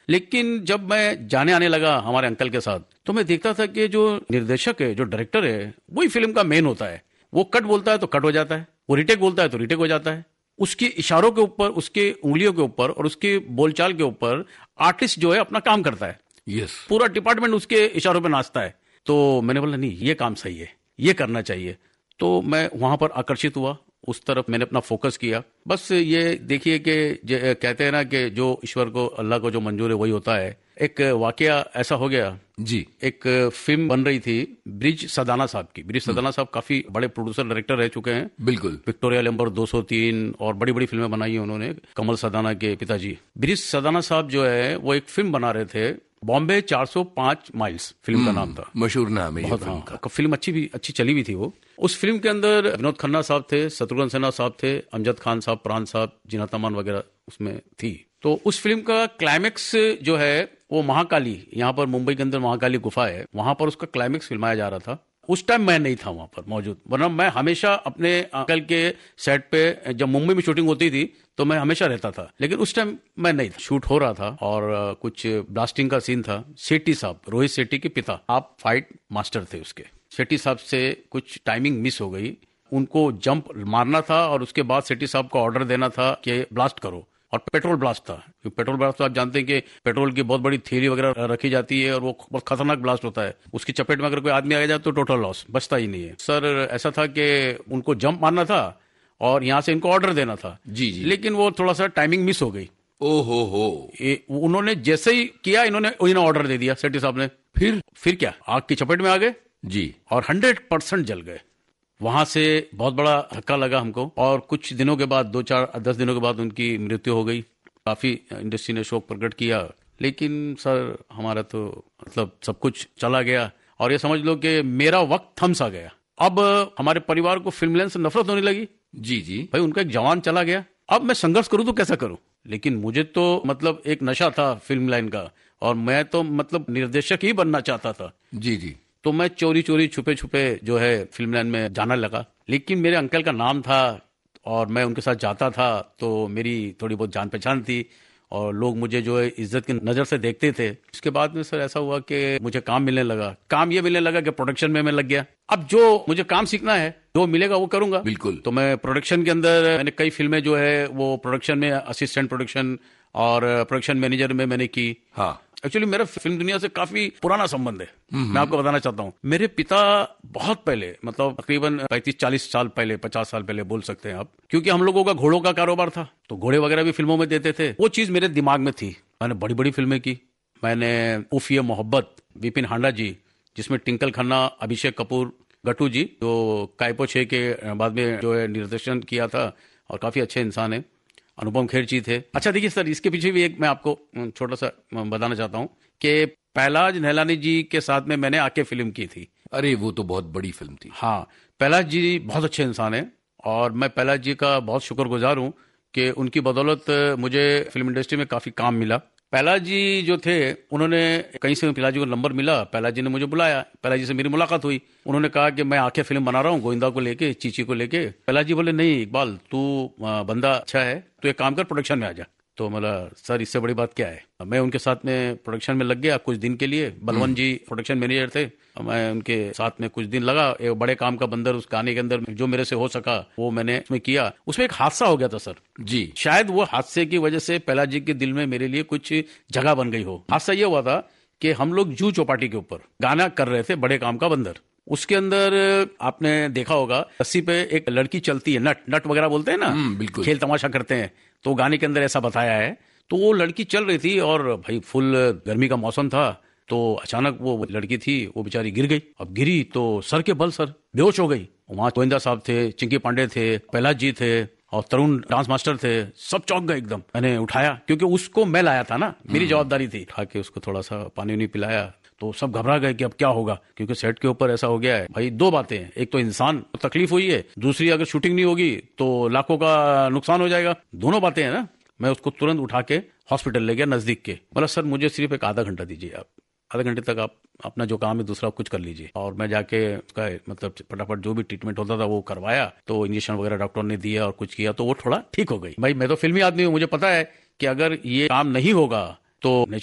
लेकिन जब मैं जाने आने लगा हमारे अंकल के साथ, तो मैं देखता था कि जो निर्देशक है, जो डायरेक्टर है, वही फिल्म का मेन होता है। वो कट बोलता है तो कट हो जाता है, वो रिटेक बोलता है तो रिटेक हो जाता है। उसके इशारों के ऊपर, उसके उंगलियों के ऊपर और उसके बोलचाल के ऊपर आर्टिस्ट जो है अपना काम करता है। यस। पूरा डिपार्टमेंट उसके इशारों पे नाचता है। तो मैंने बोला नहीं, ये काम सही है, ये करना चाहिए। तो मैं वहां पर आकर्षित हुआ, उस तरफ मैंने अपना फोकस किया। बस ये देखिए कि कहते हैं ना कि जो ईश्वर को, अल्लाह को जो मंजूर है वही होता है। एक वाकया ऐसा हो गया जी। एक फिल्म बन रही थी ब्रिज सदाना साहब की। ब्रिज सदाना साहब काफी बड़े प्रोड्यूसर डायरेक्टर रह चुके हैं। बिल्कुल। विक्टोरिया नंबर 203 और बड़ी बड़ी फिल्में बनाई हैं उन्होंने, कमल सदाना के पिताजी। ब्रिज सदाना साहब जो है वो एक फिल्म बना रहे थे, बॉम्बे 405 माइल्स फिल्म का नाम था। मशहूर नाम है ये फिल्म का। फिल्म अच्छी चली भी थी वो। उस फिल्म के अंदर विनोद खन्ना साहब थे, शत्रुघ्न सिन्हा साहब थे, अमजद खान साहब, प्राण साहब, जीना तमान वगैरह उसमें थी। तो उस फिल्म का क्लाइमेक्स जो है वो महाकाली, यहाँ पर मुंबई के अंदर महाकाली गुफा है, वहां पर उसका क्लाइमेक्स फिल्माया जा रहा था। उस टाइम मैं नहीं था वहां पर मौजूद, वरना मैं हमेशा अपने अंकल के सेट पे, जब मुंबई में शूटिंग होती थी तो मैं हमेशा रहता था, लेकिन उस टाइम मैं नहीं था। शूट हो रहा था और कुछ ब्लास्टिंग का सीन था। सेठी साहब, रोहित सेठी के पिता, आप फाइट मास्टर थे उसके। सेठी साहब से कुछ टाइमिंग मिस हो गई, उनको जंप मारना था और उसके बाद सेठी साहब को ऑर्डर देना था कि ब्लास्ट करो, और पेट्रोल ब्लास्ट था। पेट्रोल ब्लास्ट तो आप जानते हैं कि पेट्रोल की बहुत बड़ी थैली वगैरह रखी जाती है और वो बहुत खतरनाक ब्लास्ट होता है। उसकी चपेट में अगर कोई आदमी आ जाए तो टोटल लॉस, बचता ही नहीं है। सर ऐसा था कि उनको जंप मारना था और यहाँ से इनको ऑर्डर देना था। जी जी। लेकिन वो थोड़ा सा टाइमिंग मिस हो गई। ओहो हो। उन्होंने जैसे ही किया, इन्होंने ऑर्डर दे दिया सेठी साहब ने। फिर क्या, आग की चपेट में आ गए जी, और 100% जल गए। वहां से बहुत बड़ा धक्का लगा हमको और कुछ दिनों के बाद, 2-4-10 दिनों के बाद उनकी मृत्यु हो गई। काफी इंडस्ट्री ने शोक प्रकट किया, लेकिन सर हमारा तो मतलब सब कुछ चला गया और ये समझ लो कि मेरा वक्त थम सा गया। अब हमारे परिवार को फिल्म लाइन से नफरत होने लगी। जी जी। भाई उनका एक जवान चला गया, अब मैं संघर्ष करूं तो कैसा करूं। लेकिन मुझे तो मतलब एक नशा था फिल्म लाइन का, और मैं तो मतलब निर्देशक ही बनना चाहता था। जी जी। तो मैं चोरी चोरी छुपे छुपे जो है फिल्म लाइन में जाना लगा। लेकिन मेरे अंकल का नाम था और मैं उनके साथ जाता था, तो मेरी थोड़ी बहुत जान पहचान थी और लोग मुझे जो है इज्जत की नजर से देखते थे। उसके बाद में सर ऐसा हुआ कि मुझे काम मिलने लगा। काम ये मिलने लगा कि प्रोडक्शन में मैं लग गया। अब जो मुझे काम सीखना है, जो मिलेगा वो करूंगा। बिल्कुल। तो मैं प्रोडक्शन के अंदर, मैंने कई फिल्में जो है वो प्रोडक्शन में, असिस्टेंट प्रोडक्शन और प्रोडक्शन मैनेजर में मैंने की। हाँ। एक्चुअली मेरा फिल्म दुनिया से काफी पुराना संबंध है। मैं आपको बताना चाहता हूँ, मेरे पिता बहुत पहले, मतलब तकरीबन 35-40 साल पहले, 50 साल पहले बोल सकते हैं आप, क्योंकि हम लोगों का घोड़ों का कारोबार था तो घोड़े वगैरह भी फिल्मों में देते थे। वो चीज मेरे दिमाग में थी। मैंने बड़ी बड़ी फिल्में की। मैंने उफ ये मोहब्बत, विपिन हांडा जी, जिसमें टिंकल खन्ना, अभिषेक कपूर, गट्टू जी, जो कायपो 6 के बाद में जो है निर्देशन किया था और काफी अच्छे इंसान है, अनुपम खेर जी थे। अच्छा देखिए सर, इसके पीछे भी एक मैं आपको छोटा सा बताना चाहता हूँ कि पहलाज नहलानी जी के साथ में मैंने आके फिल्म की थी। अरे वो तो बहुत बड़ी फिल्म थी। हाँ, पहलाज जी बहुत अच्छे इंसान हैं और मैं पहलाज जी का बहुत शुक्रगुजार हूँ कि उनकी बदौलत मुझे फिल्म इंडस्ट्री में काफी काम मिला। पहलाज जी जो थे, उन्होंने कहीं से पहलाज जी को नंबर मिला, पहलाज जी ने मुझे बुलाया, पहलाज जी से मेरी मुलाकात हुई। उन्होंने कहा कि मैं आके फिल्म बना रहा हूँ गोविंदा को लेके, चीची को लेके। पहलाज जी बोले नहीं इकबाल, तू बंदा अच्छा है, तू एक काम कर, प्रोडक्शन में आ जा। तो बोला सर इससे बड़ी बात क्या है। मैं उनके साथ में प्रोडक्शन में लग गया कुछ दिन के लिए। बलवंत जी प्रोडक्शन मैनेजर थे, मैं उनके साथ में कुछ दिन लगा। एक बड़े काम का बंदर उस गाने के अंदर जो मेरे से हो सका वो मैंने उसमें किया। उसमें एक हादसा हो गया था सर जी। शायद वो हादसे की वजह से पहलाज जी के दिल में मेरे लिए कुछ जगह बन गई हो। हादसा ये हुआ था कि हम लोग जू चौपाटी के ऊपर गाना कर रहे थे, बड़े काम का बंदर। उसके अंदर आपने देखा होगा रस्सी पे एक लड़की चलती है, नट वगैरह बोलते हैं ना, बिल्कुल, खेल तमाशा करते हैं, तो गाने के अंदर ऐसा बताया है। तो वो लड़की चल रही थी और भाई फुल गर्मी का मौसम था, तो अचानक वो लड़की थी वो बेचारी गिर गई। अब गिरी तो सर के बल सर बेहोश हो गई। वहां गोविंदा साहब थे, चिंकी पांडे थे, पहलाज जी थे और तरुण डांस मास्टर थे, सब चौंक गए एकदम। मैंने उठाया क्योंकि उसको मैं लाया था ना, मेरी जवाबदारी थी। उठा के उसको थोड़ा सा पानी उनी पिलाया तो सब घबरा गए कि अब क्या होगा, क्योंकि सेट के ऊपर ऐसा हो गया है। भाई दो बातें हैं, एक तो इंसान को तकलीफ हुई है, दूसरी अगर शूटिंग नहीं होगी तो लाखों का नुकसान हो जाएगा। दोनों बातें हैं ना। मैं उसको तुरंत उठा के हॉस्पिटल ले गया नजदीक के। बोला सर मुझे सिर्फ एक आधा घंटा दीजिए, आप आधे घंटे तक आप अपना जो काम है दूसरा कुछ कर लीजिए। और मैं जाके उसका मतलब फटाफट जो भी ट्रीटमेंट होता था वो करवाया, तो इंजेक्शन वगैरह डॉक्टर ने दिया और कुछ किया तो वो थोड़ा ठीक हो गई। भाई मैं तो फिल्मी आदमी हूँ, मुझे पता है कि अगर ये काम नहीं होगा तो